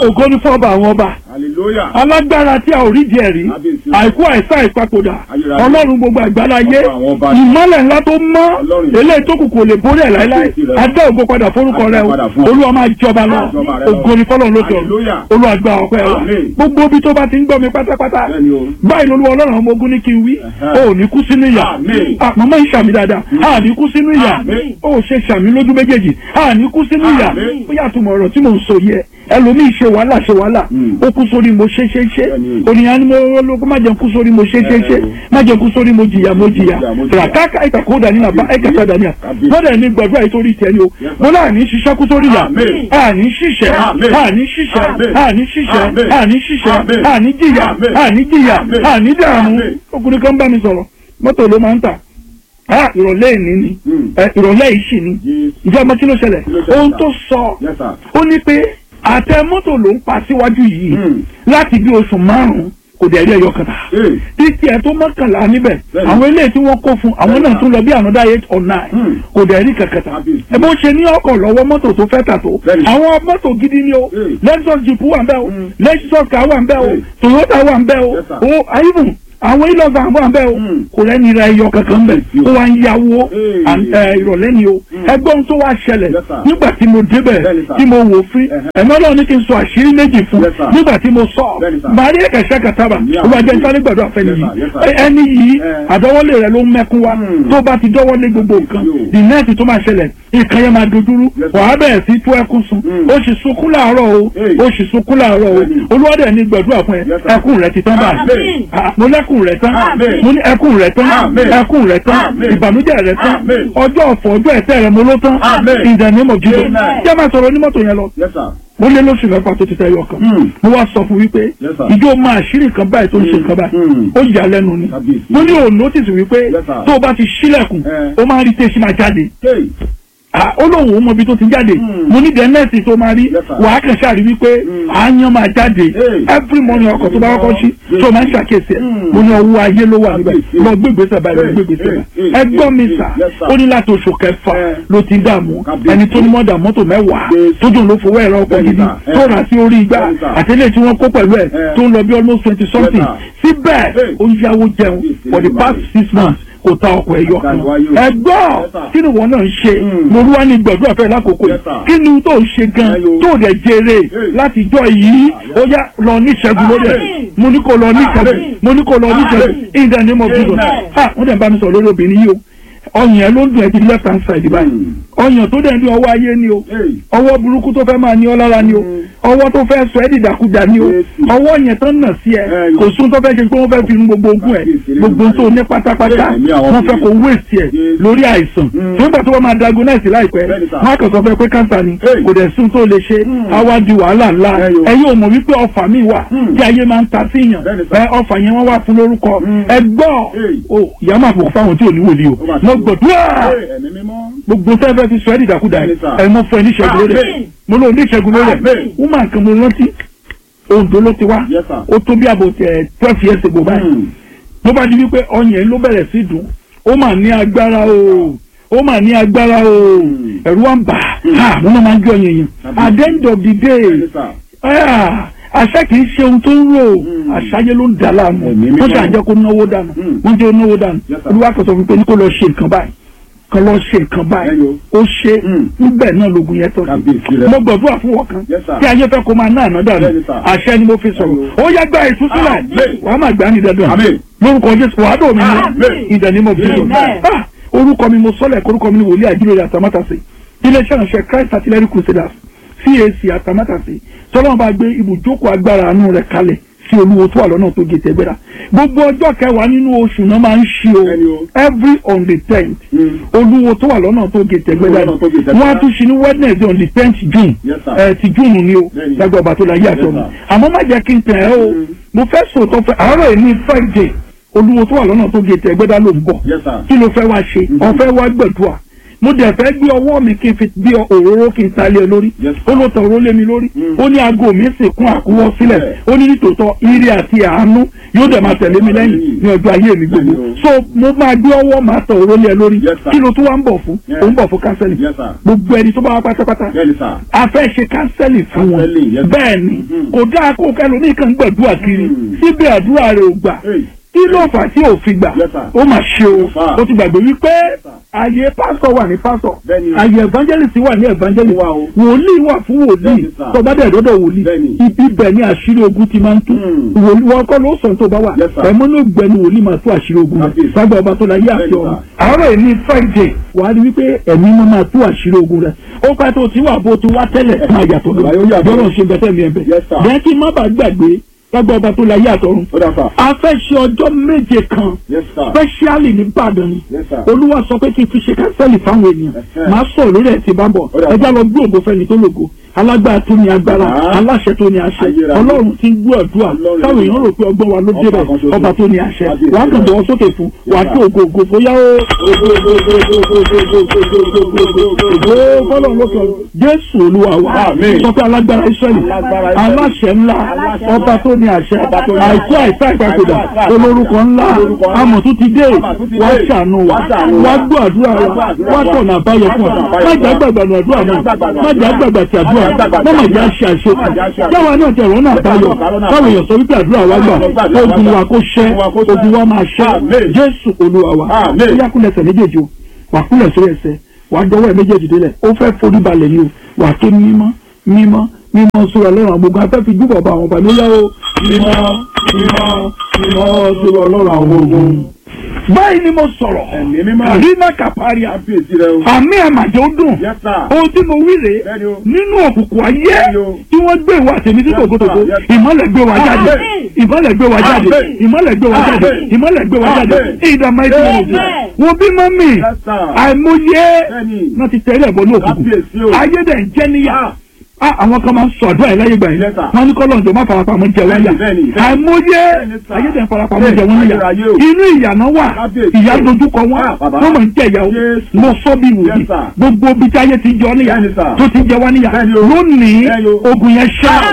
ògo ni fọ́ọ̀bà àwọn ọba. Alágbára tí a ò rí díẹ̀ rí. Àìkú àìsàn ìpapòdà. Ọlọ́run gbogbo àgbáláyé. Ìmọ́lẹ̀ ńlá tó mọ́. Eléyìí tó kù kò lè borí ẹ̀ láéláé. Adé ògo padà forúkọ rẹ o. Olúwa máa jọba lọ. Ògo ni fọ́lọ́run lókè ọ̀run. Olúwa gba ọpẹ́ wa. Gbogbo ibi tó bá ti ń gbọ́ mi pátápátá. Báyìí lolúwa Ọlọ́run ọmọ ogun ní kí n wí. O ò ní kú sínú ìyà. Màmá yìí ṣàmì dáadáa. A ní kú sínú ìyà. O ò ṣe ṣàmì lójú méjèèjì. A ní kú sínú ìyà. Ó yàtọ̀ mọ̀ ọ̀rọ̀ tí mò ń sọ yẹ. Ẹlòmíì ṣe wàhálà ó kú sórí mo ṣe ònìyàn ni mo lóko má jẹun kú sórí mo ṣe má jẹun kú sórí mo jìyà ràkàkà ìtàkùn dání àbá ẹ̀kẹ́ta dání à lọ́dẹ̀ ní gbàdúrà ìtorí tẹ̀ ni o mo náà ní ṣiṣẹ́ kú sórí yà àní ṣiṣẹ́ àní jìyà àní dààmú ọkùnrin kan bá mi sọ̀rọ̀ mọ́tò ló máa ń tà ìrọ̀lẹ́ ìní ni ìrọ̀lẹ́ ìṣì ni ìjọ ọmọ tí ló ṣẹlẹ̀ ohun tó sọ ó ní pé àtẹ mọ́tò ló ń pa síwájú yìí láti bí oṣù 5 kò dẹ̀ rí ẹyọ kan tà títí ẹ̀ tó 11 níbẹ̀ àwọn eléyìí tí wọ́n kó fún àwọn náà tún lọ bí another 8 or 9 kò dẹ̀ rí kankan tà ẹ bó ṣe ní ọkọ̀ lọ́wọ́ mọ́tò tó fẹ́ tà tó àwọn mọ́tò gidi ni o Lexus Jeep wà ń bẹ̀ o Lexus car wà ń bẹ̀ o Toyota wà ń bẹ̀ o even àwọn ìlọ́gbà àwọn àbẹ́ o kò rẹ́ni ra ẹyọ kankan bẹ̀ ó wá ń yáwó ìrọ̀lẹ́ ni o ẹgbọ́n tó wá ṣẹlẹ̀ nígbà tí mo débẹ̀ tí mo wò fún ẹ̀mọ́ náà ní kí n sọ àṣírí méjì fún nígbà tí mo sọ màrí ẹ̀kẹ́sẹ̀ kàtàbà ó wá jẹ́ sáré gbàdúrà fẹ́ni yìí ẹni yìí àdọ́wọ́lé rẹ̀ ló ń mẹ́kún wa tó bá ti dọ́wọ́lé gbogbo nǹkan the next tó máa ṣẹlẹ̀ nǹkan yẹn máa dojúrú wàá bẹ̀rẹ̀ sí tú ẹkún sun ó sì sunkún láàárọ̀ o olúwadẹ̀ ní gbàdúrà fún ẹ ẹkún rẹ ti tán báyìí mo lẹ́kún rẹ tán mo ní ẹkún rẹ tán ìbànújẹ́ rẹ tán ọjọ́ ọ̀fọ̀ ọjọ́ ẹ̀tẹ́ rẹ mo ló tán in the name of Jesus jẹ́ máa sọ̀rọ̀ onímọ́tò yẹn lọ mo lé lóṣù mẹ́fà tó ti tẹ́yọ kan mo wá sọ fún wípé ìjọ máa ṣírí nǹkan báyìí tó ń ṣe nǹkan báyìí ó yà lẹ́nu ni mo ní ò notice wípé tó o bá ti ṣílẹ̀kùn ó máa rí tẹ́sí máa jáde olóhùn ọmọ ibi tó ti jáde mo ní dẹ́nẹ́ẹ̀sì tó máa rí wàá kàn ṣáà rí wípé àáyán máa jáde every morning ọkọ̀ tó bá kọ́kọ́ sí tó máa ń ṣàkíyèsí ẹ̀ mo ní ọwọ́ ayé ló wà níbẹ̀ lọ gbégbèsè báyìí ẹgbọ́n mi sà ó ní láti oṣù kẹfà ló ti dààmú ẹni tó ní mọ́dà mọ́tò 10 tó dùn ló fowó ẹ̀rọ ọkọ̀ gidi tó rà sí orí igbá àtẹ́lẹ̀ tí wọ́n kó pẹ̀lú ẹ̀ tó ń lọ bí almost 20 something síbẹ̀ ó yáwó jẹun for the past 6 months kò ta ọkọ̀ ẹ̀yọ kan ẹgbọ́n kí ni wọn náà ń ṣe lórí wá ní gbọ̀dọ̀ àfẹ́ lákòókò yìí kí ni tó ń ṣe gan tó dẹ̀ jèrè láti jọ yìí ó yá lọ ní ìṣẹ́gun lórí ẹ̀ mo ní kó lọ ní ìṣẹ́gun in the name of Jesus wọ́n dẹ̀ bá mi sọ lórí obìnrin yìí o ọyàn ẹ ló ń dùn ẹ ti left hand side báyìí ọyàn tó dẹ̀ ń dùn ọwọ́ ayé ni o ọwọ́ burúkú tó fẹ́ máa ní ọ lára ni o ọwọ́ tó fẹ́ sọ ẹ́ dìdàkudà ni o ọwọ́ yẹn tán nà sí ẹ kò sún tó fẹ́ ṣe pé wọ́n fẹ́ fi gbogbo ogún ẹ gbogbo tó ní pátápátá wọ́n fẹ́ kó wéèsì ẹ lórí àìsàn nígbà tó wọ́n máa diagnose láìpẹ́ wọ́n kàn sọ fẹ́ pé cancer ni kò dẹ̀ sún tó lè ṣe àwa di wàhálà ńlá ẹ̀yin ò mọ̀ wípé ọfà mi wà tí ayé máa ń ta sí yàn ọfà yẹn wọ́n wà fún lórúkọ ẹgbọ́n ìyá máa fò fáwọn tí ò ní wòlíì o gbọdúrà gbogbo fẹ́fẹ́ fi sọ ẹ́ dìdàkudà ẹ̀ mọ́ fún ẹ níṣẹ́gun lórí ẹ̀ mo lóò níṣẹ́gun lórí ẹ̀ wọ́n máa nǹkan mo rántí Oǹdó ló ti wá ó tó bí àbò 12 years ago báyìí ló bá di wípé ọyàn ló bẹ̀rẹ̀ sí dùn ó mà ní agbára o ẹ̀rù wa ń bà wọ́n máa ń gbé ọyàn yẹn at the end of the day àṣà kìí ṣe ohun tó ń rò àṣàyẹ ló ń dà láàmú wọ́n ṣe àjẹ́ kó náwó dànù wọ́n jẹ́ náwó dànù olúwa kan sọ fún pé ní kó lọ ṣe nǹkan báyìí kan lọ ṣe nǹkan báyìí ó ṣe níbẹ̀ náà lógun yẹn tọ́ sí mo gbọ̀dúrà fún wọn kan tí ayé fẹ́ kó máa ná àná dànù àṣẹ ni mo fi sọ̀rọ̀ ó yá gba ìtúsílẹ̀ wàá má gbà á ní dandan lórúkọ Jésù wàá dò mí ní ìdánimọ̀ bíi orúkọ mi mo sọ́lẹ̀ orúkọ mi ni wòlíì àjílẹ̀ àtàmátàsí iléeṣẹ́ ìránṣẹ́ Christ Artillery Crusaders CAC àtàmátàsí tọ́lọ́mù bá gbé ibùjókòó agbára àánú rẹ̀ kalẹ̀ sí olúwo tó wà lọ́nà tó gé tẹ́gbẹ́ra gbogbo ọjọ́ kẹwàá nínú oṣù náà máa ń ṣe o every on the 10th olúwo tó wà lọ́nà tó gé tẹ́gbẹ́ra wọ́n á tún ṣe ní Wednesday on the 10th June ti June ni o lágbà ọba tó la yé àtọ́ mi àmọ́ má jẹ́ kí n tẹ̀ ẹ́ o mo fẹ́ sòótọ́ fẹ́ àárọ̀ yìí ní Friday olúwo tó wà lọ́nà tó gé tẹ́gbẹ́ra ló ń bọ̀ kí ló fẹ́ wá ṣe ó fẹ́ wá gbẹ̀dúà mo dẹ̀ fẹ́ gbé ọwọ́ mi kí n fi bí òróró kí n talé ẹ lórí ó ló tọ òróró lé mi lórí ó ní aago mi sì kún àkúwọ́ sílẹ̀ ó ní nítòótọ́ ire àti àánú yóò dẹ̀ máa tẹ̀lé mi lẹ́yìn ní ọjọ́ ayé mi gbogbo so mo máa gbé ọwọ́ máa tọ òróró lé ẹ lórí kí ló tún wá ń bọ̀ fún ó ń bọ̀ fún kánsẹ́lì gbogbo ẹni tó bá wá pátápátá a fẹ́ ṣe kánsẹ́lì fún wọn bẹ́ẹ̀ ni kò dáa kó kẹlòmíì kan gbàdúrà kiri síbi àdúrà rẹ̀ ò gbà kí ló fà tí ò fi gbà ó mà ṣe o ti gbàgbé wípé ààyè pásítọ̀ wà ní pásítọ̀ ààyè evangelist wà ní evangelist wòlíì wà fún wòlíì tó bá dẹ̀ dọ́dọ̀ wòlíì ibi bẹ̀ ni àṣírí ogun ti máa ń tú wọ́n kọ́ ló sọ tó bá wà ẹ̀mọ́ ló gbẹnu wòlíì máa tú àṣírí ogun rẹ̀ sábà ọba tó la yé àti ọ̀run àárọ̀ yìí ní Friday wàá rí wípé ẹ̀mí máa tú àṣírí ogun rẹ̀ ó pẹ́ tó ti wà bó ti wá tẹ́lẹ̀ máa yàtọ̀ lọ́rọ̀ ṣe bẹ́tẹ̀ mi ẹ̀bẹ̀ bẹ́ẹ̀ kí má bàa gbàgbé lágbà ọba tó la yé àtọ̀run a fẹ́ ṣe ọjọ́ méje kan specially ní Ìbàdàn ni Olúwa sọ pé kí n fi ṣe kánsẹ́lì fáwọn ènìyàn máa sọ lórí ẹ̀ tí bá ń bọ̀ ẹjá lọ gbé ògo fẹ́ni tó lògo alágbára tó ní agbára aláṣẹ tó ní àṣẹ Ọlọ́run tí ń gbọ́ àdúrà táwọn èèyàn rò pé ọgbọ́n wa ló débẹ̀ ọba tó ní àṣẹ wà á kàn bọ̀ sókè fún wà á tó ògo fóyá ó fọlọ́run ló sọ Jésù Olúwa wa sọ pé alágbára Ísírẹ́lì aláṣẹ ńlá ọba tó ní àṣẹ àìkú àìsá ìpapòdà olórúkọ ńlá àmọ̀ tó ti dé wá ṣàánú wa wá gbọ́ àdúrà wa wá tọ̀nà àbáyọ fún ọ má jà gbàgbà ní àdúrà náà má jà gbàgbà tí àdúrà má má jà ṣe àṣepọ̀ jáwa náà tẹ̀rọ náà àbáyọ káwọn èèyàn sọ wípé àdúrà wa gbà ogun wa kó ṣẹ́ ogun wa máa ṣẹ́ Jésù Olúwa wa ó yá kúnlẹ̀ ẹsẹ̀ méjèèjì o wà kúnlẹ̀ sórí ẹsẹ̀ wà dọwọ́ ẹ̀ méjèèjì délẹ̀ ó fẹ́ forí balẹ̀ ni o wà ké mímọ́ mímọ́ mímọ́ sórí Ọlọ́run àwọn gbogbo afẹ́ fi júbọ̀ bá àwọn ọba níyà o mímọ́ sórí Ọlọ́run àwọn ogun. Báyìí ni mo sọ̀rọ̀ àríná kàpárí àmì àmàjẹ́ ó dùn ohun tí mo wí rèé nínú òkùnkùn ayé tí wọ́n gbé ìwà tèmi sí tòkótòkó ìmọ́lẹ̀ gbé wa jáde ìmọ́lẹ̀ gbé wa jáde ìmọ́lẹ̀ gbé wa jáde ìmọ́lẹ̀ gbé wa jáde ìdààmú ẹ̀jẹ̀ òjò wọn bí mọ́mì àìmọye náà ti tẹ̀lé ẹ̀bọ ní òkùnkùn ayé dẹ̀ ń jẹ́ níyà àwọn kan máa ń sọ àdúrà yìí láyé gbà yìí wọn ní kọ́lọ́ ǹjọ́ má farapamọ́ jẹ wọ́n yà àìmọye ayédè farapamọ́ jẹ wọ́n yà inú ìyànà wà ìyá dojúkọ wọn wọn mọ̀ ń jẹ ìyàwó mo sọ bí wòlíì gbogbo bí tí ayé ti jọ níyà tó ti jẹ wọ́n níyà lónìí ogun yẹn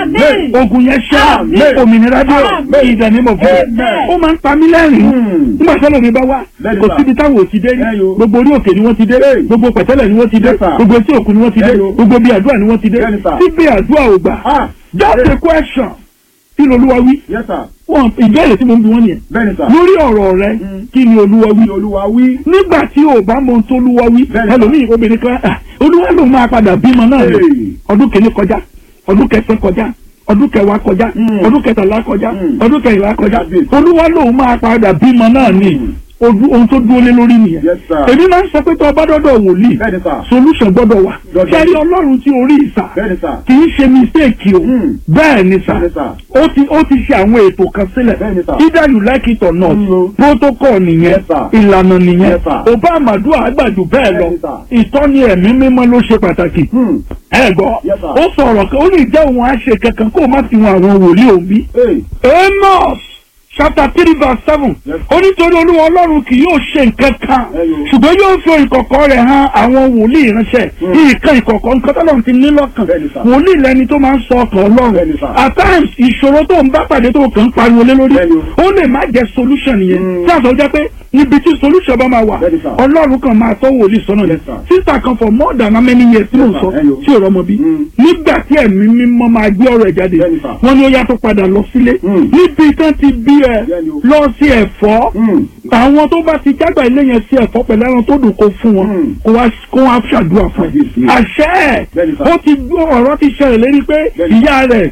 ṣá ogun yẹn ṣá òmìnira dé ìdánimọ̀ fún ó máa ń pa mí lẹ́rìn nígbà tẹ́lẹ̀ mi bá wà kò síbi táwọn ò ti dé rí gbogbo orí òkè ni wọ́n ti dé gbogbo pẹ̀tẹ́lẹ̀ ni wọ́n ti dé gbogbo etí òkun ni wọ́n ti dé gbogbo bí àdúrà ni wọ́n ti dé síbi àdúrà ò gbà just a question kí ni Olúwa wí wọn ìbéèrè tí mo ń bi wọn nìyẹn lórí ọ̀rọ̀ rẹ kí ni Olúwa wí nígbà tí ò bá mọ ohun tó Olúwa wí ẹlòmíì obìnrin kan Olúwa ló máa padà bímọ náà lọ ọdún kìíní kọjá ọdún kẹsàn kọjá ọdún kẹwàá kọjá ọdún kẹtàlá kọjá ọdún kẹrìnlá kọjá Olúwa ló máa padà bímọ náà ni ohun tó dúró lé lórí nìyẹn èmi máa ń sọ pé tó ọba dọ́dọ̀ wòlíì solution gbọ́dọ̀ wà kẹ́rí Ọlọ́run tí orí ìsà kì í ṣe mistake o bẹ́ẹ̀ ni sà ó ti ṣe àwọn ètò kan sílẹ̀ either you like it or not protocol nìyẹn ìlànà nìyẹn ọba àmàdúrà àgbàjù bẹ́ẹ̀ lọ ìtọ́ni ẹ̀mí mímọ́ ló ṣe pàtàkì ẹ gbọ́ ó sọ̀rọ̀ kan ó lè jẹ́ òun á ṣe kankan kó o má fi wọn àwọn wòlíì òun bí Amos chapter 3 verse 7 ó nítorí Olúwa Ọlọ́run kì yóò ṣe nǹkan kan ṣùgbọ́n yóò fi ìkọ̀kọ̀ rẹ̀ hàn àwọn wòlíì ránṣẹ́ nǹkan ìkọ̀kọ̀ nǹkan tọ́lọ́run ti ní lọ́kàn wòlíì lẹni tó máa ń sọ ọkàn Ọlọ́run at times ìṣòro tó ń bá pàdé tó kàn ń pariwo lé lórí ó lè má jẹ́ solution yẹn tí a sọ jẹ́ pé níbi tí solution bá máa wà Ọlọ́run kan máa tọ́ wòlíì sọ́nà yẹn sísà kan for more than how many years tí mo sọ tí ò rọmọ bí nígbà tí ẹ̀mí mímọ́ máa gbé ọ̀rọ̀ ẹ̀ jáde wọ́n ní ó yá tó padà lọ sílé níbi tán ti bí lọ sí ẹ̀fọ́ àwọn tó bá ti jágbà ilé yẹn sí ẹ̀fọ́ pẹ̀lú ẹran tó dùn kó fún wọn kó wá ṣàdúrà fún ẹ àṣẹ ó ti gbọ́ ọ̀rọ̀ ti ṣẹlẹ̀ lérí pé ìyá rẹ̀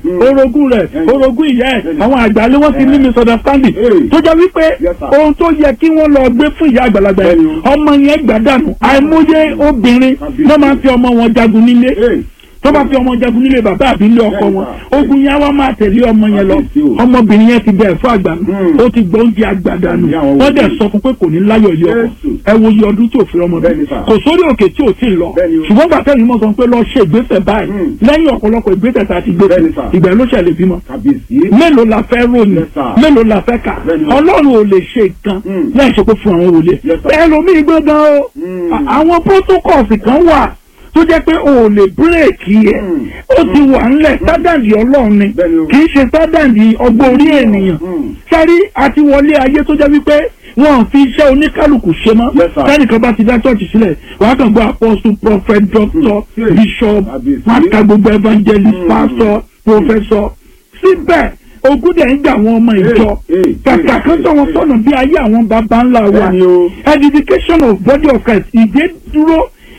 orogún ìyá ẹ̀ àwọn àgbàlẹ̀ wọ́n ti ní misunderstanding tó jẹ́ wípé ohun tó yẹ kí wọ́n lọ gbé fún ìyá àgbàlagbà yẹn ọmọ yẹn gbà dànù àìmọye obìnrin náà máa ń fi ọmọ wọn jagun nílé tó bá fi ọmọ jagun nílé bàbá àbí ilé ọkọ wọn ogun yẹn wá máa tẹ̀lé ọmọ yẹn lọ ọmọbìnrin yẹn ti bẹ ẹ̀fọ́ àgbà ó ti gbọ́ oúnjẹ àgbàdànù wọ́n dẹ̀ sọ fún pé kò ní láyọ̀ ilé ọkọ ẹ wo iye ọdún tí ò fi ọmọ bẹ́ẹ̀ kò sórí òkè tí ò tí ì lọ ṣùgbọ́n gbàtẹ́ ni mo sọ pé lọ ṣe ìgbésẹ̀ báyìí lẹ́yìn ọ̀pọ̀lọpọ̀ ìgbésẹ̀ tá a ti gbé ìgbà ló ṣẹlẹ̀ bímọ mélòó la fẹ́ ròyìn mélòó la fẹ́ kà Ọlọ́run ò lè ṣe nǹkan láì ṣe pé fún àwọn wòlíì ẹlòmíì gbọ́ngàn o àwọn protocols kan wà tó jẹ́ pé o ò lè bírèkì ẹ̀ ó ti wà ńlẹ̀ sádàndì Ọlọ́run ni kì í ṣe sádàndì ọgbọ́n orí ènìyàn sẹ́rí àti wọlé ayé tó jẹ́ wípé wọn fi iṣẹ́ oníkálukú ṣe mọ́ sẹ́nìkan bá ti dá church sílẹ̀ wàá kàn gbọ́ apostle prophet doctor bishop wàá ka gbogbo evangelist pastor professor síbẹ̀ ogun dẹ̀ ń gbà àwọn ọmọ ìjọ kàkà kan tó wọn sọ̀nà bí ayé àwọn baba ńlá wa edification of body of Christ ìdè dúró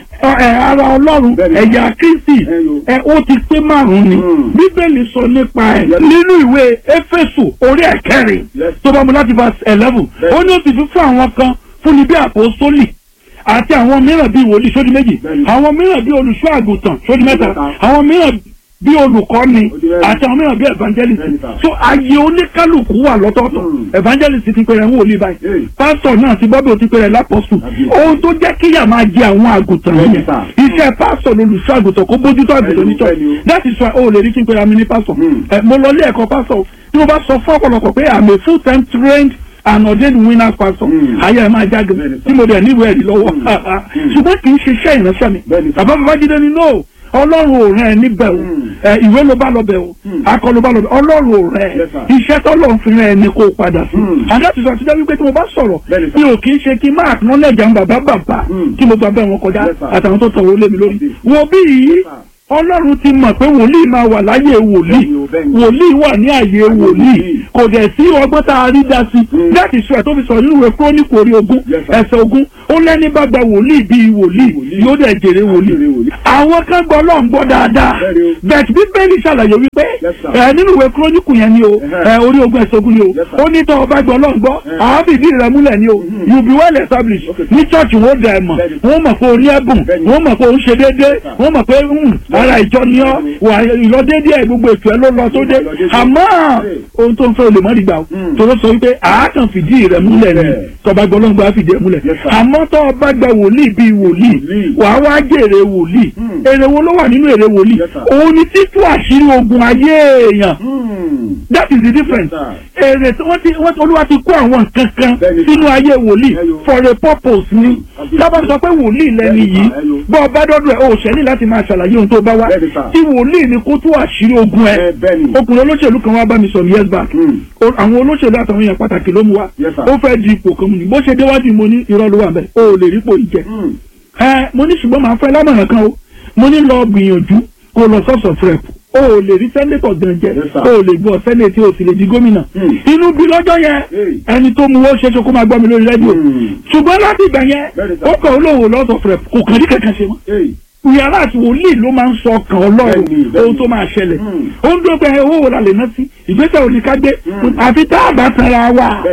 ara Ọlọ́run ẹ̀yà Kristi ó ti pé 5 ni Bíbélì sọ nípa ẹ̀ nínú ìwé Éfésù orí 9 tó bá mu láti verse 11 ó ní ó ti fi fún àwọn kan fún ni bí àpòstólì àti àwọn mìíràn bí wòlíì sódì méjì àwọn mìíràn bí olùṣọ́ àgùntàn sódì mẹ́ta àwọn mìíràn bí olùkọ́ni àti àwọn mìíràn bí evangelist so ayé oníkálukú wà lọ́tọ̀ọ̀tọ̀ evangelist ti pèrè ń wòlíì báyìí pastor náà ti bọ́bí o ti pèrè lápọ́sù ohun tó jẹ́ kíyà máa jẹ àwọn àgùntàn yẹn iṣẹ́ pastor lolùṣọ́ àgùntàn kó bójútó àgùntàn ní church that is why o lè rí kí n pèrè àmì ní pastor mo lọ ilé ẹ̀kọ́ pastor tí mo bá sọ fún ọ̀pọ̀lọpọ̀ pé I'm a full time trained and ordained winner pastor ayé ẹ̀ máa jáde tí mo dẹ̀ níwèé ẹ̀rí lọ́wọ́ ṣùgbọ́n kì í ṣiṣẹ́ ìránṣẹ́ mi bàbá Babájídé ni no Ọlọ́run ò rẹ̀ níbẹ̀ o ìwé ló bá lọ bẹ̀ o akọ ló bá lọ bẹ̀ Ọlọ́run ò rẹ̀ iṣẹ́ tọ́lọ́run fi rẹ̀ ni kó padà sí and that is why today wípé tí mo bá sọ̀rọ̀ mi ò kì í ṣe kí n máa acknowledge àwọn bàbá tí mo gbà bẹ́ẹ̀ wọn kọjá àtàwọn tó tọ̀wọ́ lé mi lórí wo bí yìí Ọlọ́run ti mọ̀ pé wòlíì máa wà láyé wòlíì wà ní àyè wòlíì kò dẹ̀ sí ọgbọ́n tá a rí dá sí láti sọ ẹ̀ tó fi sọ nínú ìwé Kíróníkù orí 20 ẹsẹ̀ 20 ó lẹ́ni bá gba wòlíì bíi wòlíì yóò dẹ̀ jèrè wòlíì àwọn kan gbọ́ Ọlọ́run gbọ́ dáadáa bẹ́ẹ̀ Bíbélì ṣàlàyé wípé nínú ìwé Kíróníkù yẹn ni o orí 20 ẹsẹ̀ 20 ni o ó ní tọ́ ọba gbọ́ Ọlọ́run gbọ́ àwọn fìdí rẹ̀ múlẹ̀ ni o you be well established ní church wọ́n dẹ̀ mọ̀ wọ́n mọ̀ pé orí ẹ̀bùn wọ́n mọ̀ pé ó ń ṣe déédéé wọ́n mọ̀ pé ara ìjọ ni ọ wà ìlọdédé gbogbo ètò ẹ ló lọ tó dé àmọ́ ohun tó ń fẹ́ olè mọ́rí gbà ó tòró sọ wípé àákàn fìdí rẹ̀ múlẹ̀ ni tọba gbọlọ́ngbà fìdí rẹ̀ múlẹ̀ àmọ́ tó o bá gba wòlíì bíi wòlíì wàá wá jèrè wòlíì èrè wo ló wà nínú èrè wòlíì òun ni títú àṣírí ogun ayé èèyàn that is the difference èrè tí wọ́n Olúwa ti kó àwọn nǹkan kan sínú ayé wòlíì for a purpose ni sábà sọ pé wòlíì lẹ́ni yìí bọ́ ọ bá dọ́dọ̀ ẹ̀ o ṣẹ́ni láti máa ṣàlàyé ohun tó bá wá tí wòlíì ni kó tó àṣírí ogun ẹ ọkùnrin olóṣèlú kan wá bá mi sọ ní years back àwọn olóṣèlú àtàwọn èèyàn pàtàkì ló mú wa ó fẹ́ di ipò kan mu ni bó ṣe déwájú mo ní irọ́ ló wà bẹ́ẹ̀ o ò lè rí ipò yìí jẹ mo ní ṣùgbọ́n màá fẹ́ lámọ̀ràn kan o mo ní lọ gbìyànjú kó lọ source of rep o ò lè rí sẹ́nétọ̀ gan jẹ o ò lè gbọ́ sẹ́nétì o sì lè di gómìnà inú bí lọ́jọ́ yẹn ẹni tó mú ó ṣeéṣe kó máa gbọ́ mi lórí rédíò ṣùgbọ́n láti ìgbà yẹn ó kàn ó lòwò lọ́sọ̀ rep kò kàn rí kankan ṣe mọ́ yàrá àti wòlíì ló máa ń sọ ọkàn Ọlọ́run ohun tó máa ṣẹlẹ̀ ó ń dógbẹ́ owó wo la lè ná sí ìgbésẹ̀ òní ká gbé àfi tá a bá tanra wa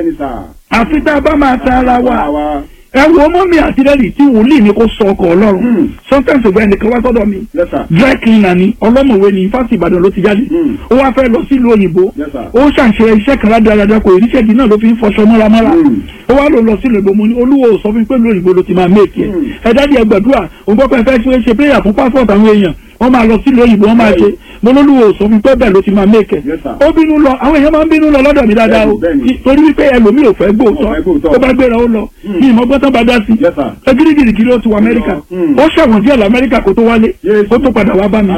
àfi tá a bá máa tanra wa ẹ wo ọmọ mi àti rẹ́lì tí wòlíì ni kò sọ ọkàn Ọlọ́run sometimes ọgbà ẹnìkan wá sọ́dọ̀ mi dry cleaner ni ọlọ́mọ̀wé ni fásitì Ìbàdàn ló ti jáde ó wá fẹ́ lọ sílùú òyìnbó ó ṣàǹṣe iṣẹ́ kan ládàradà kò ìríṣẹ́ di náà ló fi ń fọṣọ mọ́ramọ́ra ó wá lọ sílùú òyìnbó mo ní Olúwo sọ fún mi pé lórí òyìnbó ló ti máa méèkì ẹ dájú ẹ gbàdúrà òun gbọ́ pé ẹ fẹ́ ṣe prayer fún passport àwọn èèyàn wọ́n máa lọ sílùú òyìnbó wọ́n máa ṣe mo lólúwo sọ fún pé bẹ́ẹ̀ ló ti máa méèkẹ́ ó bínú lọ àwọn èèyàn máa ń bínú lọ lọ́dọ̀ mi dáadáa o torí wípé ẹlòmíì ò fẹ́ gbóòótọ́ ó bá gbéra ó lọ ní ìmọ̀gbọ́tán bá dá sí ẹ gírígírí ló ti wọ Amẹ́ríkà ó ṣẹ̀wọ̀n díẹ̀ l'Amẹ́ríkà kó tó wálé kó tó padà wá bá mi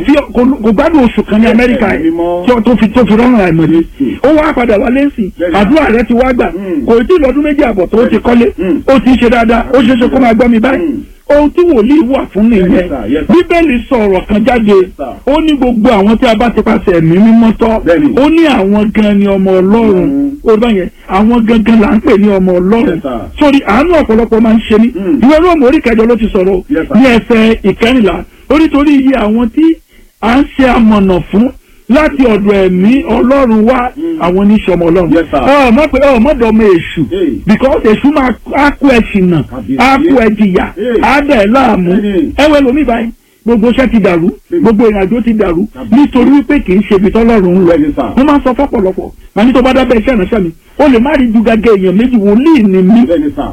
kò gbádùn oṣù kan ní Amẹ́ríkà ẹ̀ tó fi rọrùn àìmọ̀dé ó wá padà wálé sí àdúrà rẹ̀ ti wá gbà kò tí ì lọ́dún méjì àbọ̀ tó ti kọ́lé ó ti ń ṣe dáadáa ó ṣeéṣe kó máa gbọ́ mi báyìí ohun tí wòlíì wà fún nìyẹn Bíbélì sọ̀rọ̀ kan jáde ó ní gbogbo àwọn tí a bá ti pàṣẹ ẹ̀mí mímọ́ tọ́ ó ní àwọn gan ni ọmọ Ọlọ́run ó bá yẹn àwọn gangan là ń pè ní ọmọ Ọlọ́run sórí àánú ọ̀pọ̀lọpọ̀ máa ń ṣe ní ìwé Róòmù orí 8 ló ti sọ̀rọ̀ ní ẹsẹ̀ 14 ó nítorí iye àwọn tí à ń ṣe amọ̀nà fún láti ọ̀dọ̀ ẹ̀mí Ọlọ́run wá àwọn oníṣọmọ Ọlọ́run ọmọ pé ọmọdé ọmọ èṣù because èṣù máa á kó ẹ ṣìnà á kó ẹ jìyà á dẹ̀ láàmú ẹwẹ́ lomi báyìí gbogbo iṣẹ́ ti dàrú gbogbo ìrìnàjò ti dàrú nítorí wípé kì í ṣe ibi tọ́lọ́run ń lọ. wọ́n máa ń sọ fọ́pọ̀lọpọ̀ màá ní tó bá dábẹ́ iṣẹ́ ìránṣẹ́ mi ó lè má rí ju gàgẹ́ èèyàn méjì wòlíì ni mí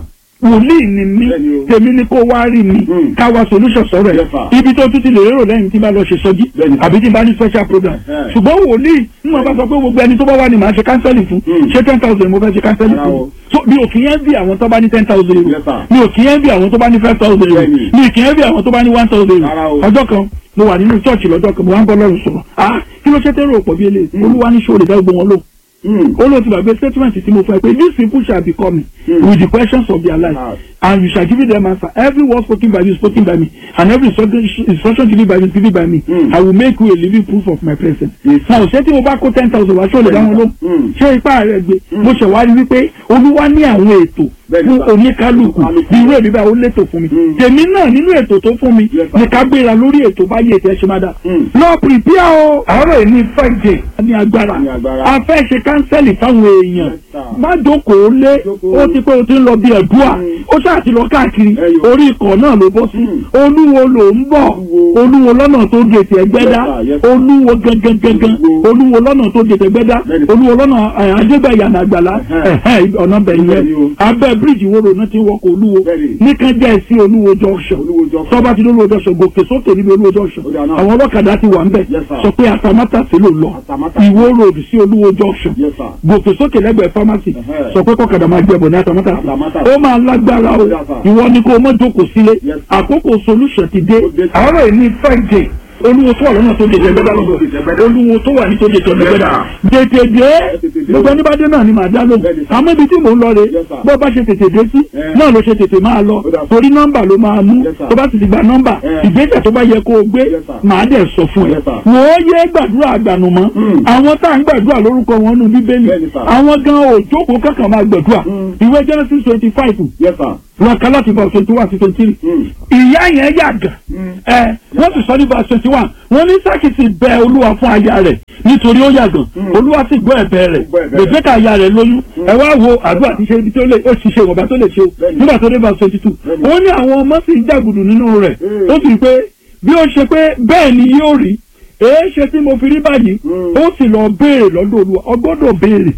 wòlíì ni mí tèmi ni kó wá rí mi ká wá solution sọ̀rọ̀ ẹ̀ ibi tó tún ti lè rérò lẹ́yìn tí bá lọ ṣe sọ́jí àbí tí bá ní special program ṣùgbọ́n wòlíì ń wọ́n bá sọ pé gbogbo ẹni tó bá wà ní màá ṣe counseling fún ṣé 10,000 mo fẹ́ ṣe counseling fún so mi ò kì í yẹn bí àwọn tó bá ní 10,000 euro mi ò kì í yẹn bí àwọn tó bá ní 5,000 euro mi ò kì í yẹn bí àwọn tó bá ní 1,000 euro ọjọ́ kan mo wà nínú church lọ́jọ́ kan mo wá ń bọ́ lọ́rùn sọ̀rọ̀ kí ló ṣe tẹ́rọ òpó bí eléyìí olúwa ní ṣòro ìdá gbogbo wọn lò olóòtú gbàgbé statement tí mo fẹ́ pé these people shall be coming with the questions of their life and you shall give them answer every word spoken by you spoken by me and every instruction given by you given by me I will make you a living proof of my presence. now ṣé tí mo bá kó 10,000 wá ṣó lè dá wọn ló ṣé ipá rẹ̀ gbé mo ṣe wá rí wípé olúwa ní àwọn ètò fún oníkálukú bí irú èmi bá ó létò fún mi tèmi náà nínú ètò tó fún mi ní ká gbéra lórí ètò báyìí ètò ẹṣẹ máa dà lọ prepare o àárọ̀ ní Friday ní agbára a fẹ́ ṣe kánsẹ́lì fáwọn èèyàn má jókòó lé ó ti pé o ti ń lọ bí ẹ̀dúà ó ṣáà ti lọ káàkiri orí ikọ̀ náà ló bọ́ sí olúwo ló ń bọ̀ olúwo lọ́nà tó gètè Ẹgbẹ́dá olúwo gangan olúwo lọ́nà tó gètè Ẹgbẹ́dá olúwo lọ́nà Adébẹ̀yànà Àgbàlá ọ̀nà bẹ̀yẹn abẹ́ bíríìjì wóró náà ti wọkọ̀ olúwo nìkan jẹ́ sí olúwo junction tọ́ba ti olúwo junction gòkè sókè níbi olúwo junction àwọn ọlọ́kadà ti wà ń bẹ̀ sọ pé Atamátàsé ló lọ Ìwó road sí olúwo junction gòkè sókè lẹ́gbẹ̀ẹ́ pharmacy sọ pé kọ́kadà máa gbẹ̀bọ̀ ní Atamátàsé ó máa lágbára o ìwọ ni kó mọ́ jókòó sílé àkókò solution ti dé àárọ̀ ní Friday olúwo tó wà lọ́nà tó dé Ẹgbẹ́dá lọ́gbọ̀ olúwo tó wà ní tó dé Ẹgbẹ́dá tètè dé gbogbo oníbàdé náà ni màá dá lóhùn àmọ́ ibi tí mò ń lọ rè bó bá ṣe tètè dé sí náà ló ṣe tètè máa lọ torí nọ́mbà ló máa mú tó bá sì ti gba nọ́mbà ìgbésẹ̀ tó bá yẹ kó o gbé màá dẹ̀ sọ fún ẹ wò ó yé gbàdúrà àgbànú mọ́ àwọn tá à ń gbàdúrà lórúkọ wọn nù Bíbélì àwọn gan ò jókòó kankan máa gbàdúrà ìwé Genesis 25 wọn kà láti verse 21 sí 23 ìyá yẹn yàgàn wọ́n sì sọ ní verse 21 wọ́n ní Ísákì sì bẹ Olúwa fún aya rẹ̀ nítorí ó yàgàn Olúwa sì gbọ́ ẹ̀bẹ̀ rẹ̀ Rèbékà aya rẹ̀ lóyún ẹ wá wo àdúrà tí ṣe ibi tó lè ó ṣiṣẹ́ ìwọ̀nba tó lè ṣe o nígbà tó dé verse 22 wọ́n ní àwọn ọmọ sì ń jàgùdù nínú rẹ̀ ó sì pé bí ó ṣe pé bẹ́ẹ̀ ni yóò rí èé ṣe tí mo fi rí báyìí ó sì lọ béèrè lọ́dọ̀ Olúwa ọgbọ́dọ̀ béèrè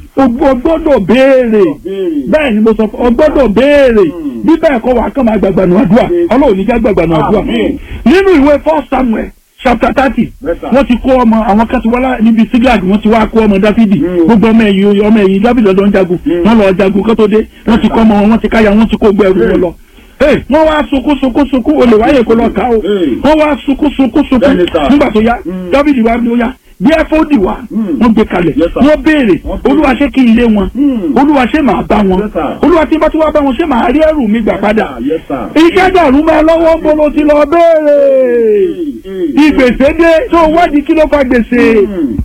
ọgbọ́dọ̀ béèrè bẹ́ẹ̀ ni mo sọ fún ọgbọ́dọ̀ béèrè bí bẹ́ẹ̀ kọ́ wà kàn máa gbàgbànú àdúrà Ọlọ́run ní já gbàgbànú àdúrà nínú ìwé 1 Samuel chapter 30 wọ́n ti kó ọmọ àwọn kẹtùwọ́lá níbi Síglag wọ́n ti wá kó ọmọ Dáfídì gbogbo ọmọ ẹ̀yìn Dáfídì lọ́dọ̀ ń jagun wọ́n lọ jagun kó tó dé wọ́n ti kọ́ ọmọ wọn ti káyà wọ́n ti kó gbẹrù wọn lọ wọ́n wá sunkún olè wáyé kó lọ ká o wọ́n wá sunkún nígbà tó yá Dáfídì wá ní ó yá bí ẹfọdì wá wọ́n gbé kalẹ̀ wọ́n béèrè Olúwa ṣé kí n lé wọn Olúwa ṣé màá bá wọn Olúwa tí bá tí wá bá wọn ṣé màá rí ẹrù mi gbà padà iṣẹ́ dàrú máa lọ́wọ́ bolo ti lọ béèrè ìgbèsè dé tó wádìí kí ló fa gbèsè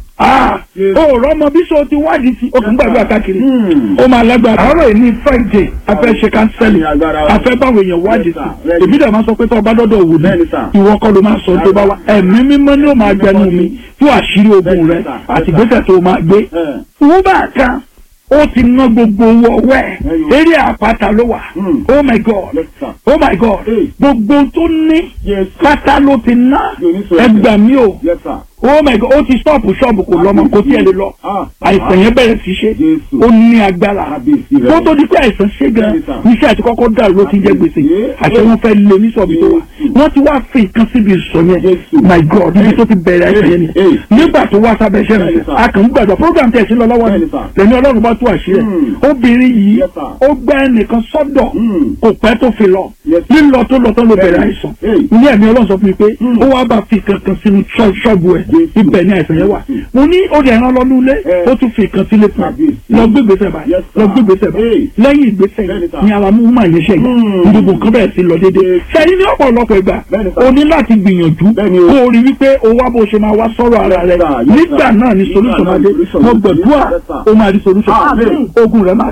ó rọmọ bí so ti wádìí sí okùn gbàgbé káàkiri ó máa lágbára àárọ̀ ní Friday afẹ́ ṣe kánsẹ́lì afẹ́ báwo èèyàn wádìí sí èmi dẹ̀ máa sọ pé tó ọba dọ́dọ̀ wò ní ìwọ kọ́ ló máa sọ tó bá wá ẹ̀mí mímọ́ ni ó máa gbẹnu mi fún àṣírí ogun rẹ àti ìgbésẹ̀ tó máa gbé wọ́n bá kan ó ti ná gbogbo owó ọwẹ́ eré àpáta ló wà oh my God gbogbo tó ní pátá ló ti ná ẹgbàá mi o oh my God ó ti stọ́ọ̀pù ṣọ́ọ̀bù kò lọ́mọ kò tí ẹ lè lọ àìsàn yẹn bẹ̀rẹ̀ sí ṣe ó ní agbára kó tó di pé àìsàn ṣe gan iṣẹ́ àti kọ́kọ́ dàrú ló ti jẹ́ gbèsè àṣẹ wọn fẹ́ lé ní sọ̀bì tó wà wọ́n ti wá fi nǹkan síbi ìsọ̀ yẹn my God níbi tó ti bẹ̀rẹ̀ àìsàn yẹn ni nígbà tó wá sábẹ́ iṣẹ́ rẹ̀ a kàn ń gbàgbọ́ program tẹ̀ sí lọ lọ́wọ́ ni lẹ́ni Ọlọ́run bá tú àṣírí obìnrin yìí ó gbẹ́ ẹnìkan sọ́dọ̀ kò pẹ́ tó fi lọ lílọ tó lọ tán ló bẹ̀rẹ̀ àìsàn ní ẹ̀mí Ọlọ́run sọ fún mi pé ó wá bá fi kankan sínú ṣọ́ọ̀bù ẹ̀ ibẹ̀ ni àìsàn yẹn wà mo ní ó dẹ̀ rán lọ́nú ilé ó tún fi kan sílé fún lọ gbégbèsè báyìí lẹ́yìn ìgbésẹ̀ ni ara mú mà yẹn ṣe yìí gbogbo nǹkan bẹ̀rẹ̀ sí lọ déédéé sẹ́yìn ní ọ̀pọ̀lọpọ̀ ìgbà o ní láti gbìyànjú kó o rí wípé o wá bó ṣe máa wá sọ̀rọ̀ ara rẹ nígbà náà ni solution máa dé mo gbàdúrà o máa rí solution ogun rẹ máa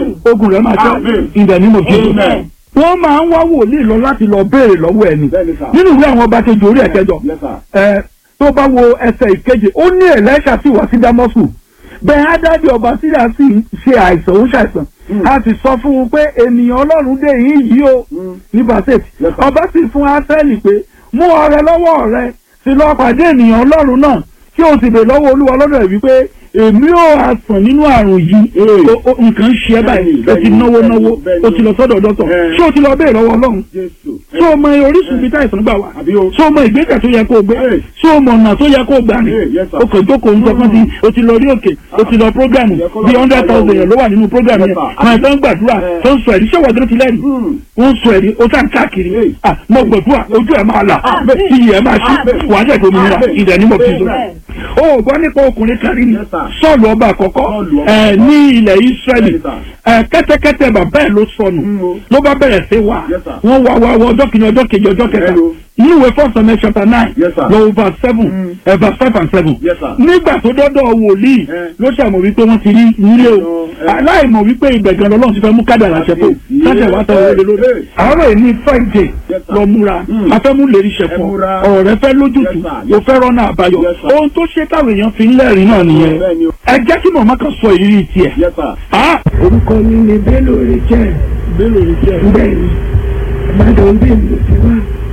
ṣá in the name of Jesus. Wọ́n máa ń wá wòlíì lọ láti lọ béèrè lọ́wọ́ ẹni nínú ìwé àwọn ọba kejì orí ẹ̀kẹjọ tó bá wo ẹsẹ̀ ìkeje ó ní Èlíṣà sì wá sí Dámásù bẹ́ẹ̀ Hádádì ọba Síríà sì ṣe àìsàn ó ṣàìsàn a sì sọ fún un pé ènìyàn Ọlọ́run dé yìí o ní basẹ́ẹ̀tì ọba sì fún Áṣẹ́lì pé mú ọrẹ lọ́wọ́ rẹ sì lọ pàdé ènìyàn Ọlọ́run náà kí o sì bè lọ́wọ́ Olúwa lọ́dọ̀ ẹ̀ wípé èmi ò àsàn nínú àrùn yìí nǹkan ṣe ẹ́ báyìí o ti náwó o ti lọ sọ́dọ̀ dọ́tọ̀ ṣé o ti lọ bẹ́ẹ̀ lọ́wọ́ Ọlọ́run ṣé o mọ orísun bíi táìsàn gbà wá ṣé o mọ ìgbésẹ̀ tó yẹ kó o gbé ṣé o mọ ọ̀nà tó yẹ kó o gbà ní o kò jókòó ń sọkàn sí o ti lọ rí òkè o ti lọ prógrámù bíi 100,000 yẹn ló wà nínú prógrámù yẹn àwọn ẹ̀fọ́ ń gbàdúrà tó ń sọ ẹ̀rí ṣé wọ́n tó ti lẹ́rìí wọ́n sọ ẹ̀rí o sá ń káàkiri mo gbàdúrà ojú ẹ̀ máa là iyì ẹ̀ máa ṣí wàá jẹ́ ìdòmìnira ìdẹ̀nímọ̀ fi sọ. o gbọ́ nípa ọkùnrin kan rí ni Sọ́ọ̀lù ọba àkọ́kọ́ ní ilẹ̀ Ísírẹ́lì kẹ́tẹ́kẹ́tẹ́ bàbá ẹ̀ ló sọnù ló bá bẹ̀rẹ̀ sí wà wọ́n wá ọjọ́ kìíní ọjọ́ kejì ọjọ́ kẹta nínú ìwé 1 Samuel chapter 9 lọ́wọ́ verse 7 verse 5 and 7 nígbà tó dọ́dọ̀ wòlíì ló ṣàmọ̀ wípé wọ́n ti rí nílé o aláìmọ̀ wípé ìgbẹ̀gàn Ọlọ́run ti fẹ́ mú kádàrá ṣẹ tó sáṣẹ̀ wá tọrọ lé lórí àwọn èyí ní Friday lọ múra afẹ́mú lè rí ṣẹ̀fọ́ ọ̀rọ̀ rẹ fẹ́ lójútùú o fẹ́ rọ́nà àbáyọ ohun tó ṣe táwọn èèyàn fi ń lẹ́rìí náà nìyẹn ẹ jẹ́ kí màmá kan sọ ìrírí tiẹ̀. orúkọ mi ni Bello Richard bẹ́ẹ̀ ni Ìbàdàn bí mo ti wá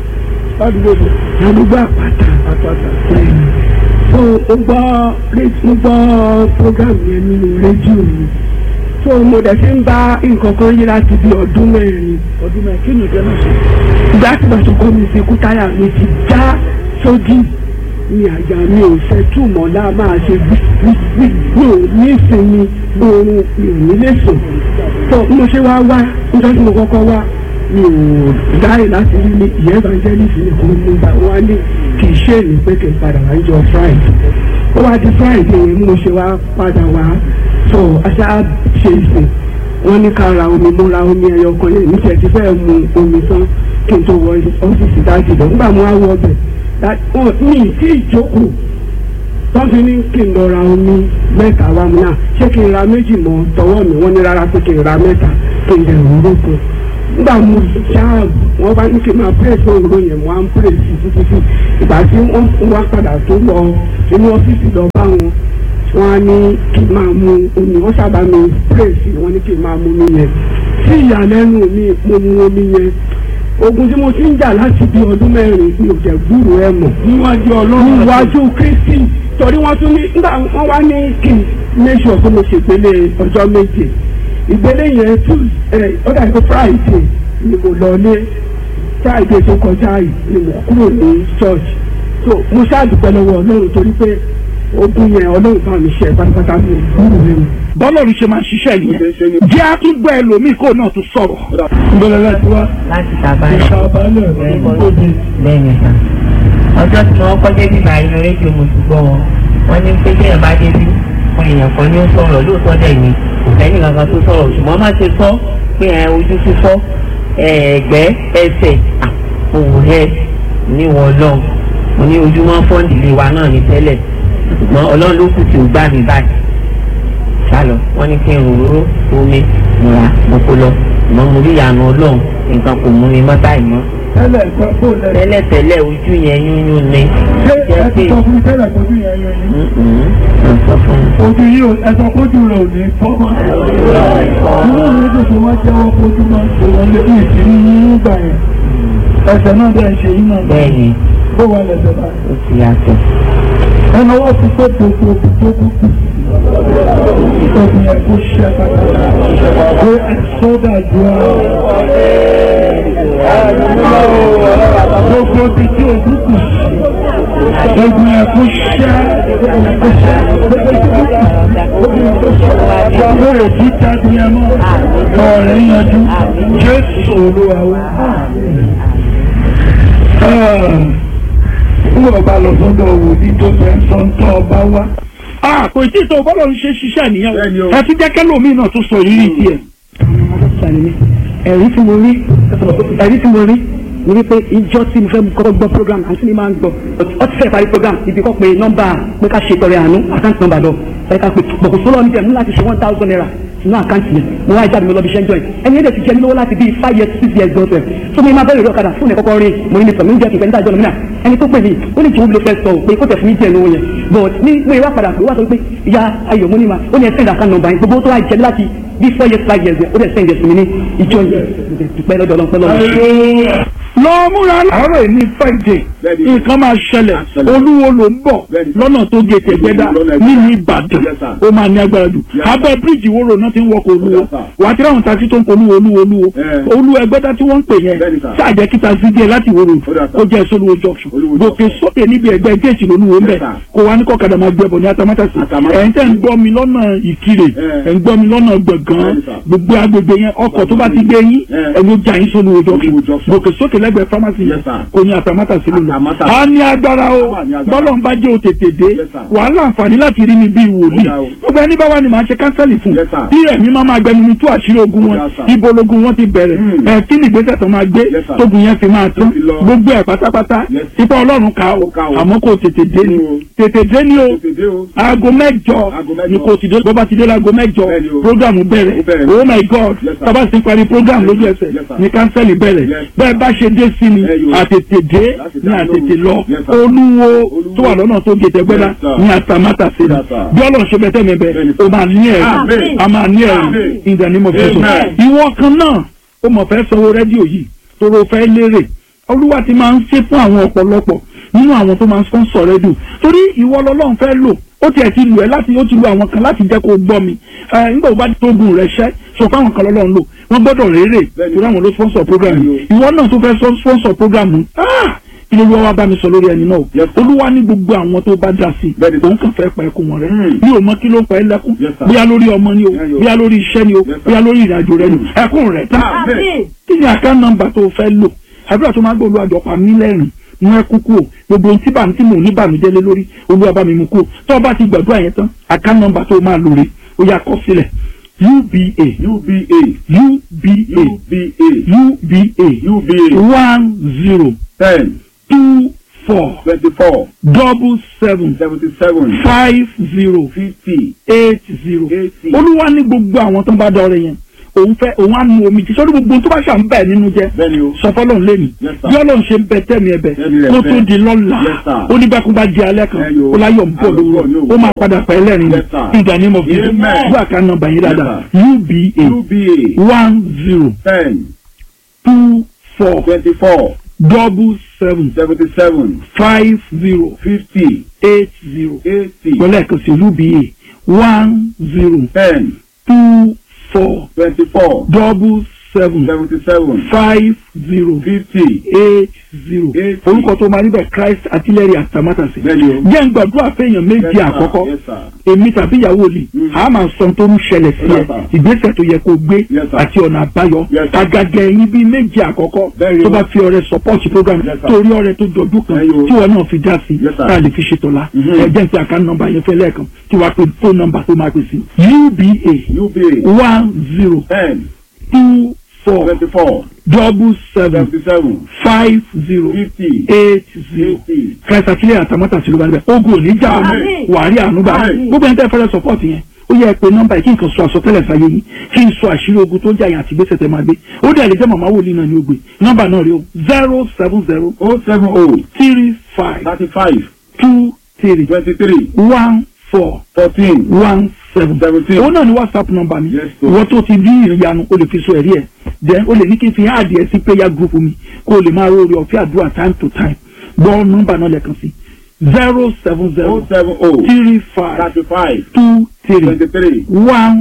àdúgbò àpáta bẹ́ẹ̀ ni so mo gbọ́ program yẹn nínú rédíò mi so mo dẹ̀ fi ń bá nǹkan kan yí láti bí ọdún mẹ́rin kí ni ìjẹ́ náà ṣe. ìgbà tí bàtà kọ́ mi ṣe kú táyà mi ti já sódì ní àjà mi ò fẹ́ túmọ̀ lá máa ṣe mi ò ní ìsinmi oorun mi ò ní lè sùn tó mo ṣe wá nítorí mo kọ́kọ́ wá mi ò dáre láti rí ní ìyẹn evangelist nìkan mo gbà wá ní kì í ṣe ní pé kí n padà wá jọ Friday ó wá di Friday yẹn mo ṣe wá padà wá tó aṣá ṣe ìsìn wọ́n ní ká ra omi mo ra omi ẹyọ kan lẹ́yìn ní tiẹ̀ ti fẹ́ mu omi tán kí n tó wọ ọ́fíìsì dájú lọ nígbà mo wá wọ ọbẹ̀ mi tí ìjókòó tọ́jú ní kí n lọ ra omi mẹ́ta wá mu náà ṣé kí n ra méjì mọ́ tọwọ́ mi wọ́n ní rárá pé kí n ra mẹ́ta kí n dẹ̀ rúró kan nígbà mo ṣáà wọ́n bá ní kí n máa pèsè òróró yẹn mo á ń pèsè títí ìgbà tí wọ́n wá padà tó lọ inú ọ́fíìsì lọ bá wọn wọ́n á ní kí n máa mu omi wọ́n sábà mi pèsè wọ́n ní kí n máa mu omi yẹn sí ìyàlẹ́nu mi mo mu omi yẹn ogun tí mo ti ń jà láti bí ọdún mẹ́rin mi ò jẹ́ gbúrò ẹ̀ mọ̀ níwájú Ọlọ́run níwájú Kristi torí wọ́n tún ní nígbà wọ́n wá ní kí n mẹ́sọ̀ pé mo ṣègbélé ọjọ́ méje ìgbélé yẹn ó dà pé Friday ni mo lọ ní Friday tó kọjá yìí ni mo kúrò ní church so mo ṣáàdùpẹ́ lọ́wọ́ Ọlọ́run torí pé ogun yẹn Ọlọ́run bá mi ṣe pátápátá mi ò gbúrò ẹ̀ mọ̀. bọ́lọ́run ṣe máa ń ṣiṣẹ́ nìyẹn jẹ́ àtúgbọ́ ẹlòmíì kó náà tún sọ̀rọ̀. ìbẹ̀rẹ̀ láti wá láti tàbálẹ̀ lẹ́yìn ìta ọjọ́ tí wọ́n kọ́ débi báyìí ní rédíò mo ti gbọ́ wọn ní pé téèyàn bá débi fún èèyàn kan ní ó sọ̀rọ̀ lóòótọ́ dẹ̀ ni kò sẹ́ni kankan tó sọ̀rọ̀ ṣùgbọ́n má ṣe sọ pé ojú fífọ́ ẹ̀gbẹ́ ẹsẹ̀ òwò rẹ níwọ̀n Ọlọ́run mo ní ojúmọ́ fọ́ǹdìlé wa náà ní tẹ́lẹ̀ ṣùgbọ́n Ọlọ́run ló kù tí ò gbà mí báyìí sálọ wọ́n ní kí n ròróró omi múra mo kó lọ mọ mo rí ìyànà Ọlọ́run nǹkan kò mú mi mọ́ báyìí mọ́. tẹ́lẹ̀ ojú yẹn yúnyún ni. ṣé ẹ ti sọ fún mi tẹ́lẹ̀ ojú yẹn yúnyún ni. ojú yìí ẹ sọ ojú rẹ ò ní fọ́mọ́. inú mi tó ṣe wá jẹ́wọ́ ojú máa ń ṣe wọlé ní ìsinmi nígbà yẹn. ẹsẹ̀ náà bẹ́ẹ̀ ṣe yín náà. bẹ́ẹ̀ni. bó wà lẹ́sẹ̀ báyìí. ó ti yàtọ̀. ẹnu ọwọ́ ti pé gbogbo tó kú. Ìtọ́jú yẹn kó ṣe pátápátá. Pé ẹ̀sọ́dà ju gbogbo ibi tí òkú kù sí. Gbogbo yẹn kó ṣe lórí títà bí ẹ mọ́. Ọ̀rẹ́ yanjú. Jésù Olúwa wa. Wọ́n bá lọ sọ́dọ̀ wòlíì tó fẹ́ sọ́ńtọ́ ọba wá. Kò tí ì tó bọ́lọ̀ ń ṣe ṣiṣẹ́ nìyẹn o àti jẹ́ kẹ́lòmíì náà tó sọ ìrírí tiẹ̀. ẹ̀rí tí mo rí ni wípé ìjọ tí mo fẹ́ kọ́kọ́ gbọ́ program àti ní máa ń gbọ́ ọ ti fẹ́ parí program ibi kọ́ pé nọ́mbà pé ká ṣe tọrẹ àánú àkáǹtì nọ́mbà lọ ẹ ká pé bọ̀kù sólọ́ ní tẹ̀mú láti ṣe 1,000 naira sínú àkáǹtì yẹn mo wá ìjáde mi lọ bí iṣẹ́ ń join ẹni ẹ̀dẹ̀ ti jẹ́ mi lówó láti bíi 5 years 6 years gbọ́dọ̀ tó mi máa bẹ̀rẹ̀ ìrọ̀ kadà fún ẹ̀kọ́kọ́ rí mo ní mi sọ̀rọ̀ mi ń jẹ́ kìfẹ́ níta ìjọ lómìnà ẹni tó pè mí ó ní jòwó ló fẹ́ sọ pé kó tẹ̀ fún mi jẹ́ lówó yẹn but ní mo ìwà padà pé wá sọ pé ìyá ayọ̀ mo ní ma ó ní ẹ send account number yẹn gbogbo tó wá jẹ́ láti bíi 4 years 5 years ó dẹ̀ send ẹ̀ sí mi ní ìjọ yẹn dúpẹ́ lọ́dọ̀ ọlọ́pẹ́ lọ́wọ́. lọ múra láàárọ̀ ní Friday nǹkan máa ṣẹlẹ̀ olúwo ló ń bọ̀ lọ́nà tó gé tẹ̀gbẹ́dá nínú Ìbàdàn ó máa ní agbára jù abẹ́ bíríìjì wóró náà ti ń wọkọ̀ olúwo wà á ti ráhùn takí tó ń polú olúwo ẹgbẹ́dá tí wọ́n ń pè yẹn ṣáàjẹ́ kíta sí díẹ̀ láti wóró ó jẹ́ sólúwo junction gòkè sókè níbi ẹgbẹ́ géètì lolúwo ń bẹ̀ kó wá ní kọ́kadà máa gbẹ̀bọ̀ ní Atamátàsí ẹ̀ ń tẹ́ ń gbọ́ mi lọ́nà Ìkirè ẹ̀ ń gbọ́ mi lọ́nà Gbọ̀ngán gbogbo agbègbè yẹn ọkọ̀ tó bá ti gbé yín ẹ̀yin ó jà yín sólúwo junction gòkè sókè lẹ́gbẹ̀ẹ́ pharmacy yẹn kò ní Atamátàsí lónìí a ní agbára o bọ́lọ̀ ń bá jẹ́ o tètè dé wàhálà àǹfààní láti rí mi bíi wòlíì gbogbo ẹni bá wà ní màá ṣe kánsẹ́lì fún bí ẹ̀mí máa gbẹnu mi tú àṣírí ogun wọn ibo logun wọn ti bẹ̀rẹ̀ ẹ̀ kí ni ìgbésẹ̀ tó máa gbé tógun yẹn fi máa tán gbogbo ẹ̀ pátápátá ipa Ọlọ́run ká o àmọ́ kò tètè dé ni o aago 8 ni kò ti dé bọ́bá ti dé láago 8 program bẹ̀rẹ̀ oh my God tọ́ba ti parí program lójú ẹsẹ̀ ni kánsẹ́lì bẹ̀rẹ̀ bẹ́ẹ̀ bá ṣe dé sí ni àtètè dé ní àtètè lọ olúwo tó wà lọ́nà tó gé tẹ̀gbẹ́dá ní Atamátàsí bí Ọlọ́run ṣe bẹ́tẹ̀ mi bẹ́ẹ̀ o máa ní ẹ̀rí a máa ní ẹ̀rí in the name of Jesus ìwọ kan náà o mọ̀ fẹ́ sanwó rédíò yìí toro fẹ́ lérè Olúwa ti máa ń ṣe fún àwọn ọ̀pọ̀lọpọ̀ nínú àwọn tó máa ń sponsor rédíò torí ìwọ lọ́lọ́run fẹ́ lò ó tiẹ̀ ti lù ẹ́ láti ó ti lu àwọn kan láti jẹ́ kó o gbọ́ mi nígbà tó bá tó gùn rẹ̀ ṣẹ́ sọ fáwọn kan lọ́lọ́run lò wọ́n gbọ́dọ̀ rérè torí àwọn ló sponsor program yìí ìwọ náà tó fẹ́ sponsor program kí ló wá bá mi sọ lórí ẹni náà Olúwa ní gbogbo àwọn tó bá dá sí òun kàn fẹ́ pa ẹkún wọn rẹ mi ò mọ kí ló ń pa ẹ lẹ́kún bóyá lórí ọmọ ni o bóyá lórí iṣẹ́ ni o bóyá lórí ìrìnàjò rẹ ni ẹkún rẹ tán kí ni account number tó fẹ́ lò àdúrà tó máa gbọ́ Olúwa jọ̀ọ́ pa mí lẹ́rìn mú ẹkún kúrò gbogbo ohun tí mò ń ní bàmíjẹ́ lé lórí Olúwa bá mi mú kúrò tó o bá ti gbàdúrà yẹn tán account number tó máa lò rè ó yá kọ sílẹ̀ UBA 10 24 77 50 80. Olúwa ní gbogbo àwọn tó ń bá dọ̀rẹ́ yẹn òun á nu omi tí sọ́dún gbogbo tó bá ṣà ń bẹ̀ nínú jẹ́ sọ fọ́lọ́run lẹ́nu bí Ọlọ́run ṣe ń bẹ tẹ́mi ẹ̀bẹ̀ kó tó di lọ́la ó ní bákun bá di alẹ́ kan ó láyọ̀ ń bọ̀ lówó ó máa padà pẹ́ lẹ́rìn in the name of Jesus gbọ́ àká nọ́mbà yìí dáadáa UBA 10 24 77 50 80 gbọ́lẹ̀ kan sí UBA 10 24 77 50 80 orúkọ tó máa níbẹ̀ Christ Artillery Atamátàsí jẹ́ ń gbàdúrà fẹ́yàn méjì àkọ́kọ́ èmi tàbí ìyàwó mi a máa sọ tó ń ṣẹlẹ̀ sí ẹ ìgbésẹ̀ tó yẹ kó gbé àti ọ̀nà àbáyọ àgàgà ẹ̀yin bíi méjì àkọ́kọ́ tó bá fi ọrẹ support program torí ọrẹ tó jọjú kan tí wọn náà fi dá sí tá a lè fi ṣètò la ẹ̀jẹ̀ ń fi account number yẹn fẹ́ lẹ́ẹ̀kan tí wàá pe phone number tó máa pè sí UBA 10 24 77 50 80 Christ Artillery Atamátàsí ló bá níbẹ̀ ogun ò ní já wàárí ànúbà gbogbo ẹni tẹ́ fẹ́rẹ́ support yẹn ó yẹ pé nọ́mbà yìí kí n kan sọ àsọtẹ́lẹ̀ sáyé yìí kí n sọ àṣírí ogun tó ń jà yẹn àti gbèsè tẹ́ máa gbé ó dẹ̀ lè jẹ́ màmá wòlíì náà ní ògbé nọ́mbà náà rí o 070 35 23 14 17 òun náà ni WhatsApp number mi ìwọ tó ti bí ìyanu o lè fi sọ ẹ̀rí ẹ̀ then o lè ní kí n fi add ẹ sí prayer group mi kó o lè máa rọrí ọ̀fẹ́ àdúrà time to time gbọ́ nọ́mbà náà lẹ́ẹ̀kan sí 070 35 23 14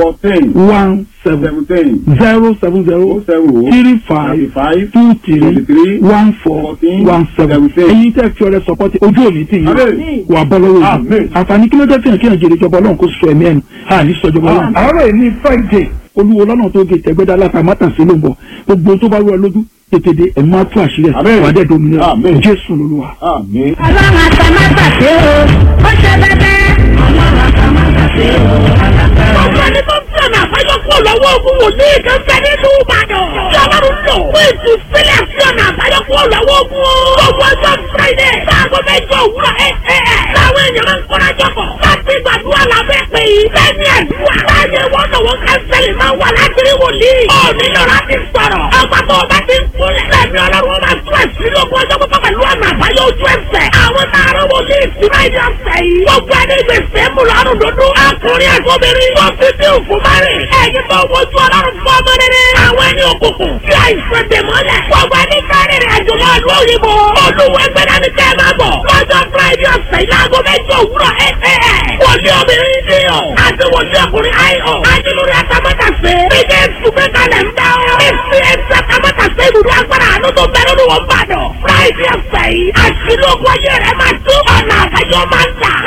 17 070 35 23 14 17 èyí tẹ́ fi ọrẹ support ojú òní tì yín wà bọ́ lọ́wọ́ yìí àǹfààní kí ló jẹ́ fihàn kí hàn jèrè ìjọba Ọlọ́run kó sọ ẹ̀mí ẹnu àní sọjọba Ọlọ́run. àárọ̀ ní Friday olúwo lọ́nà tó gé tẹ̀gbẹ́dá látàmátàsí ló ń bọ̀ gbogbo tó bá rú ẹ lójú tètè dé ẹ̀ máa tún àṣírí ẹ̀ wà á dẹ̀ dominira Jésù lolúwa. Ọlọ́run àtàmátàsí o ó ṣe bẹ́bẹ́ Ọlọ́run àtàmátàsí o alágbára. ọ̀pọ̀ ẹni tó ń fi ọ̀nà àbáyọ kúrò lọ́wọ́ ogun wòlíì kan fẹ́ nínú Ìbàdàn. tí Ọlọ́run lò fún ìtúsílẹ̀ sí ọ̀nà àbáyọ kúrò lọ́wọ́ ogun o. gbogbo ọjọ́ Friday sáàgó mẹ́jọ òwúrọ̀ láwọn èèyàn máa ń kọ́ra jọpọ̀ láti gbàdúrà lábẹ́ pé lẹ́ni ẹ̀dúrà láàyè wọ́n lọ́wọ́ kánsẹ́lì máa wà láti rí wòlíì. ó nílò láti sọ̀rọ̀ ọgbà tó o bá ti ń kúnlẹ̀ lẹ́ni Ọlọ́run máa tún ẹ̀sìn lógún ọjọ́ pípọ́ pẹ̀lú ọ̀nà àbáyọ ojú ẹsẹ̀. àwọn tààrà wòlíì sí máìlì ọ̀sẹ̀ yìí. gbogbo ẹni gbèsè mú lọ́rùn dúdú. akọrin àgọ́bìnrin wọ́n fi bí òkú márìn. ẹ̀yin tó wojú Ọlọ́run fún ọmọ rere. àwọn ẹni òkùnkùn tí àìsàn dè mọ́lẹ̀. gbogbo ẹni kárí àjò náà ló òyìnbó. olúwo ẹgbẹ́ dání kẹ́ ẹ máa bọ̀. lọ́jọ́ friday ọ̀sẹ̀ ìlàgọ́ mẹ́jọ òwúrọ̀ wòlíì obìnrin ní o. àti wòlíì ọkùnrin àìhò. àdìlórí àtàmọ́tàsé. bíjẹ́ ìsúgbẹ́kalẹ̀ ń dá o. èsì ẹ̀sì àtàmọ́tàsé ibùdó agbára àánú tó bẹ̀rẹ̀ ní wọn bá dọ̀. friday ọ̀sẹ̀ yìí àṣìlógún ayé rẹ̀ máa tún ọ̀nà àbáyọ máa ń tà.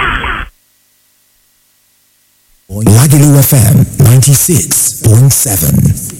Lagelu FM 96.7.